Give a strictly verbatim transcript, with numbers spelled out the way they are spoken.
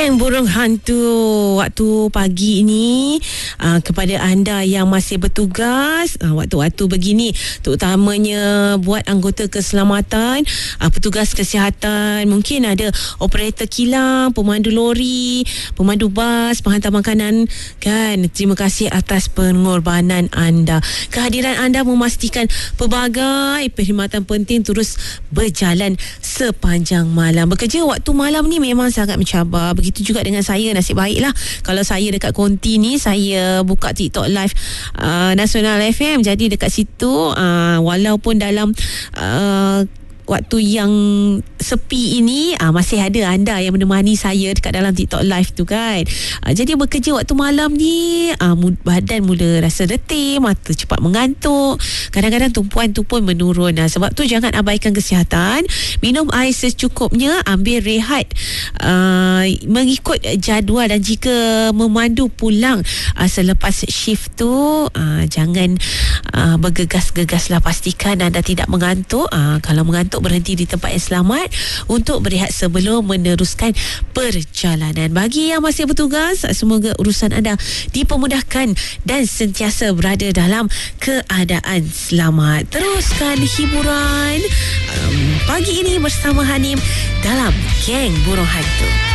Geng Burung Hantu, waktu pagi ini uh, kepada anda yang masih bertugas uh, waktu-waktu begini, terutamanya buat anggota keselamatan, uh, petugas kesihatan, mungkin ada operator kilang, pemandu lori, pemandu bas, penghantar makanan kan. Terima kasih atas pengorbanan anda. Kehadiran anda memastikan pelbagai perkhidmatan penting terus berjalan sepanjang malam. Bekerja waktu malam ni memang sangat mencabar. Begitu juga dengan saya, nasib baiklah kalau saya dekat konti ni, saya buka TikTok live uh, Nasional F M. Jadi dekat situ uh, walaupun dalam uh, waktu yang sepi ini uh, masih ada anda yang menemani saya dekat dalam TikTok live tu kan. Uh, jadi bekerja waktu malam ni uh, badan mula rasa letih, mata cepat mengantuk, kadang-kadang tumpuan tu pun menurun. Uh, sebab tu jangan abaikan kesihatan, minum air secukupnya, ambil rehat uh, mengikut jadual, dan jika memandu pulang uh, selepas shift tu uh, jangan uh, bergegas-gegaslah, pastikan anda tidak mengantuk. Uh, kalau mengantuk, berhenti di tempat yang selamat untuk berehat sebelum meneruskan perjalanan. Bagi yang masih bertugas, semoga urusan anda dipermudahkan dan sentiasa berada dalam keadaan selamat. Teruskan hiburan um, pagi ini bersama Hanim dalam Geng Burung Hantu.